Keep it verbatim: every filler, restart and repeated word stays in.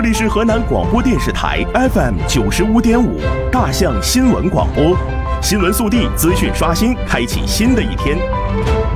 里是河南广播电视台 F M 九十五点五大象新闻广播，新闻速递，资讯刷新，开启新的一天。